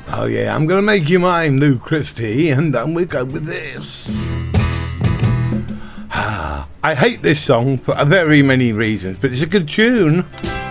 Oh yeah, I'm gonna make you mine, Lou Christie, and then we go with this. I hate this song for very many reasons, but it's a good tune.